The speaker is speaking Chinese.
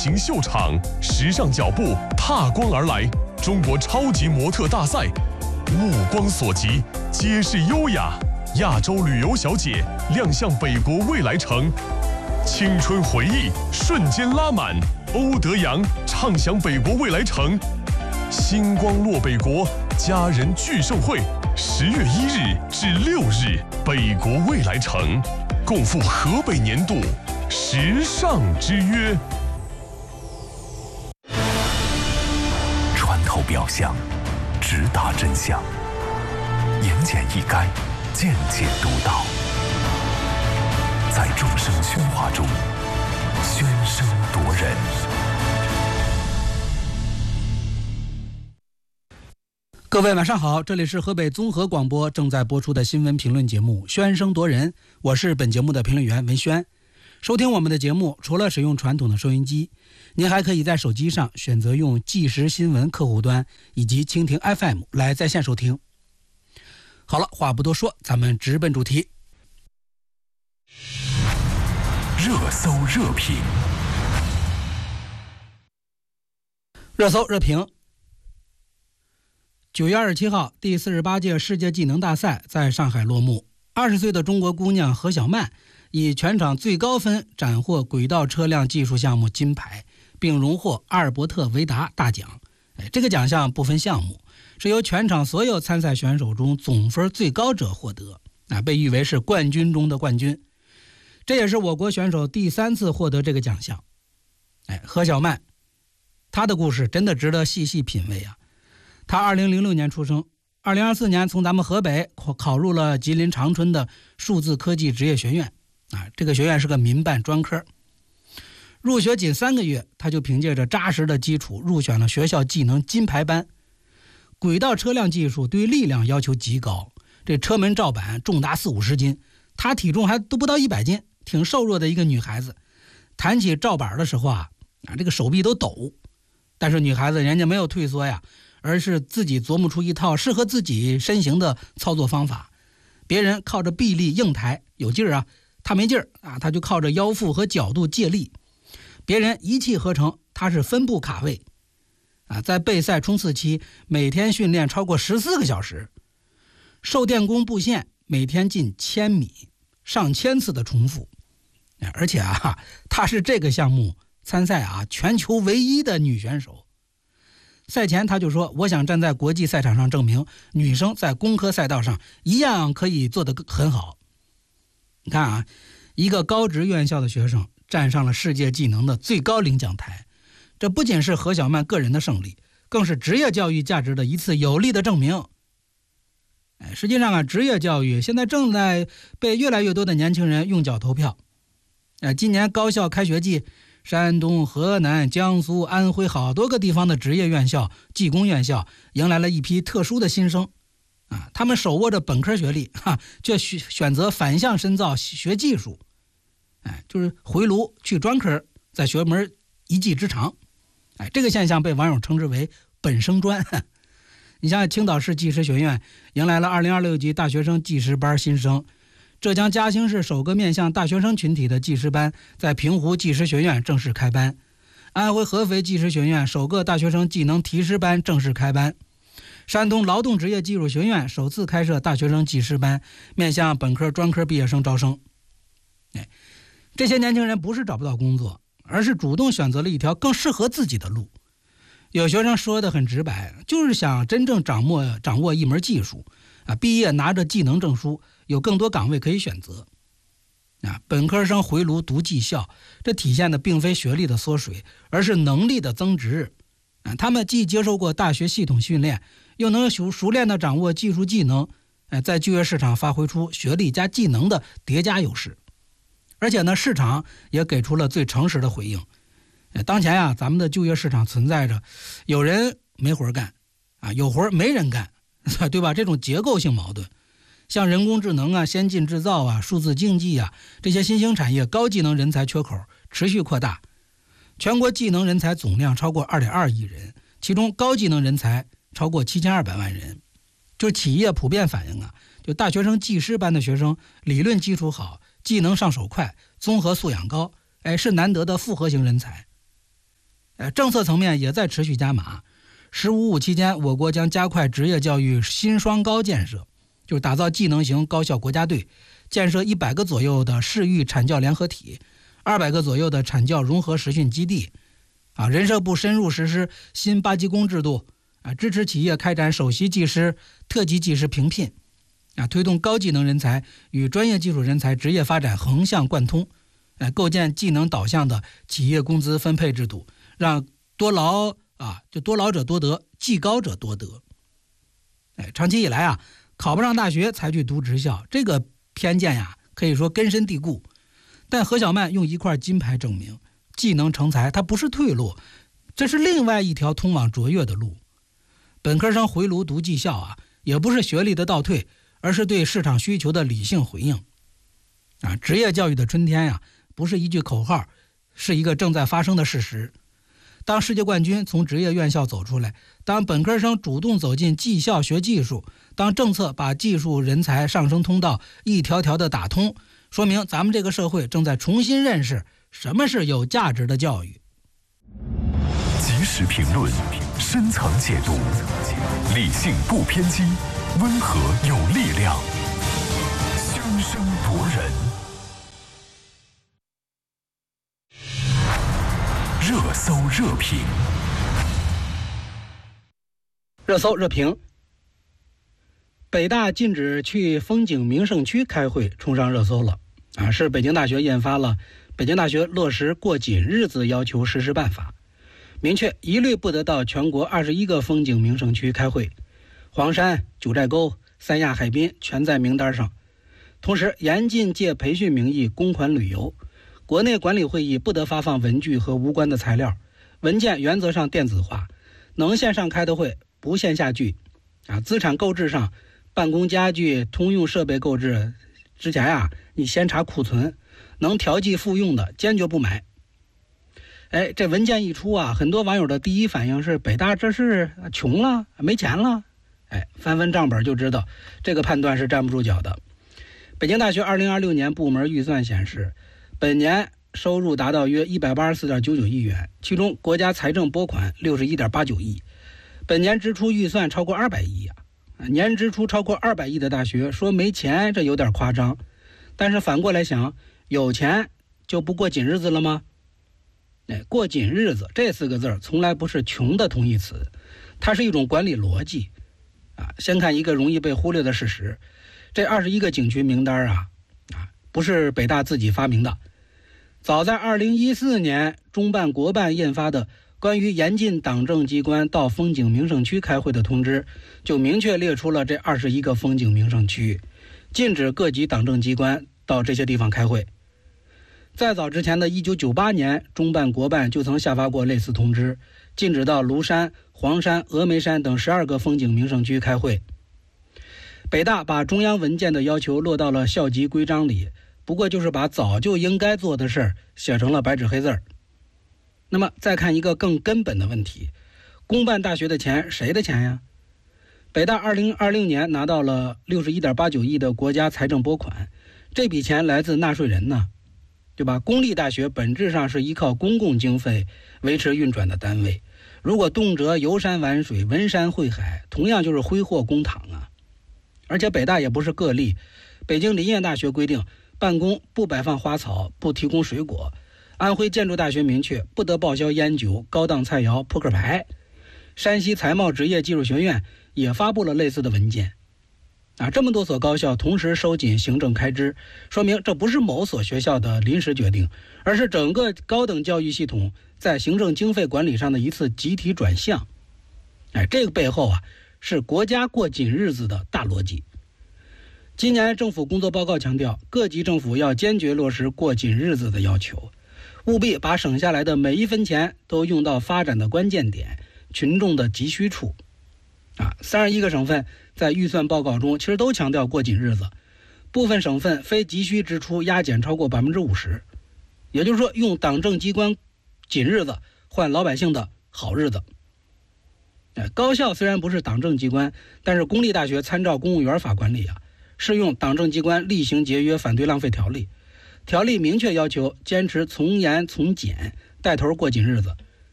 型秀场，时尚脚步踏光而来。中国超级模特大赛，目光所及，皆是优雅。亚洲旅游小姐亮相北国未来城，青春回忆瞬间拉满。欧德阳畅享北国未来城，星光落北国，家人聚盛会，10月1日至6日，北国未来城共赴河北年度时尚之约。 穿透表象，直达真相，言简意赅，见解独到，在众生喧哗中喧声夺人。 各位晚上好，这里是河北综合广播正在播出的新闻评论节目《喧声夺人》，我是本节目的评论员文轩。收听我们的节目，除了使用传统的收音机，您还可以在手机上选择用即时新闻客户端以及蜻蜓 FM 来在线收听。好了，话不多说，咱们直奔主题。 热搜热评， 热搜热评。9月27号，第48届世界技能大赛在上海落幕。20岁的中国姑娘何小曼以全场最高分斩获轨道车辆技术项目金牌，并荣获阿尔伯特维达大奖。这个奖项不分项目，是由全场所有参赛选手中总分最高者获得，被誉为是冠军中的冠军。这也是我国选手第3次获得这个奖项。何小曼，她的故事真的值得细细品味啊。她2006年出生，2024年从咱们河北考入了吉林长春的数字科技职业学院这个学院是个民办专科。入学仅3个月，他就凭借着扎实的基础入选了学校技能金牌班。轨道车辆技术对力量要求极高，这车门罩板重达40-50斤，他体重还都不到100斤，挺瘦弱的一个女孩子。弹起罩板的时候这个手臂都抖。但是女孩子人家没有退缩呀，而是自己琢磨出一套适合自己身形的操作方法。别人靠着臂力硬抬有劲儿他没劲儿他就靠着腰腹和角度借力。别人一气呵成，他是分步卡位在备赛冲刺期每天训练超过14个小时，受电工布线每天近1000米，上千次的重复。而且她是这个项目参赛全球唯一的女选手。赛前他就说，我想站在国际赛场上证明女生在工科赛道上一样可以做得很好。你看一个高职院校的学生站上了世界技能的最高领奖台，这不仅是何小曼个人的胜利，更是职业教育价值的一次有力的证明。实际上职业教育现在正在被越来越多的年轻人用脚投票。今年高校开学季，山东、河南、江苏、安徽好多个地方的职业院校、技工院校迎来了一批特殊的新生他们手握着本科学历却选择反向深造学技术，就是回炉去专科，再学门一技之长。这个现象被网友称之为本生专。你像青岛市技师学院迎来了2026级大学生技师班新生，浙江嘉兴市首个面向大学生群体的技师班在平湖技师学院正式开班，安徽合肥技师学院首个大学生技能提师班正式开班，山东劳动职业技术学院首次开设大学生技师班，面向本科专科毕业生招生。这些年轻人不是找不到工作，而是主动选择了一条更适合自己的路。有学生说的很直白，就是想真正掌握一门技术毕业拿着技能证书，有更多岗位可以选择本科生回炉读技校，这体现的并非学历的缩水，而是能力的增值他们既接受过大学系统训练，又能熟练地掌握技术技能在就业市场发挥出学历加技能的叠加优势。而且呢，市场也给出了最诚实的回应。当前咱们的就业市场存在着有人没活干有活没人干，对吧？这种结构性矛盾。像人工智能先进制造数字经济这些新兴产业高技能人才缺口持续扩大，全国技能人才总量超过2.2亿人，其中高技能人才超过7200万人。就企业普遍反映就大学生技师班的学生理论基础好，技能上手快，综合素养高，是难得的复合型人才。 政策层面也在持续加码。“十五五”期间，我国将加快职业教育新双高建设，就是打造技能型高校国家队，建设100个左右的市域产教联合体，200个左右的产教融合实训基地。人社部深入实施新8级工制度，支持企业开展首席技师、特级技师评聘，推动高技能人才与专业技术人才职业发展横向贯通，构建技能导向的企业工资分配制度，让多劳者多得，技高者多得。长期以来考不上大学才去读职校，这个偏见可以说根深蒂固。但何小曼用1块金牌证明，技能成才它不是退路，这是另外一条通往卓越的路。本科生回炉读技校也不是学历的倒退，而是对市场需求的理性回应。职业教育的春天不是一句口号，是一个正在发生的事实。当世界冠军从职业院校走出来，当本科生主动走进技校学技术，当政策把技术人才上升通道一条条的打通，说明咱们这个社会正在重新认识什么是有价值的教育。 及时评论，深层解读，理性不偏激，温和有力量，声声夺人。热搜热评， 热搜热评。北大禁止去风景名胜区开会冲上热搜了是北京大学印发了北京大学落实过紧日子要求实施办法，明确一律不得到全国21个风景名胜区开会，黄山、九寨沟、三亚海滨全在名单上。同时严禁借培训名义公款旅游，国内管理会议不得发放文具和无关的材料，文件原则上电子化，能线上开的会不线下聚资产购置上，办公家具、通用设备购置之前你先查库存，能调剂复用的坚决不买。这文件一出很多网友的第一反应是北大这是穷了没钱了。翻翻账本就知道这个判断是站不住脚的。北京大学2026年部门预算显示，本年收入达到约184.99亿元，其中国家财政拨款61.89亿，本年支出预算超过200亿年支出超过200亿的大学说没钱，这有点夸张。但是反过来想，有钱就不过紧日子了吗？过紧日子这4个字从来不是穷的同义词，它是一种管理逻辑先看一个容易被忽略的事实，这21个景区名单不是北大自己发明的，早在2014年中办国办印发的关于严禁党政机关到风景名胜区开会的通知，就明确列出了这21个风景名胜区，禁止各级党政机关到这些地方开会。再早之前的1998年，中办国办就曾下发过类似通知，禁止到庐山、黄山、峨眉山等12个风景名胜区开会。北大把中央文件的要求落到了校级规章里，不过就是把早就应该做的事儿写成了白纸黑字儿。那么再看一个更根本的问题，公办大学的钱谁的钱呀？北大2020年拿到了61.89亿的国家财政拨款，这笔钱来自纳税人呢，对吧？公立大学本质上是依靠公共经费维持运转的单位，如果动辄游山玩水、文山会海，同样就是挥霍公帑而且北大也不是个例，北京林业大学规定办公不摆放花草，不提供水果，安徽建筑大学明确不得报销烟酒、高档菜肴、扑克牌，山西财贸职业技术学院也发布了类似的文件这么多所高校同时收紧行政开支，说明这不是某所学校的临时决定，而是整个高等教育系统在行政经费管理上的一次集体转向这个背后是国家过紧日子的大逻辑。今年政府工作报告强调，各级政府要坚决落实过紧日子的要求，务必把省下来的每一分钱都用到发展的关键点、群众的急需处31个省份在预算报告中其实都强调过紧日子，部分省份非急需支出压减超过 50%， 也就是说用党政机关紧日子换老百姓的好日子。高校虽然不是党政机关，但是公立大学参照公务员法管理适用党政机关厉行节约反对浪费条例，条例明确要求坚持从严从简，带头过紧日子。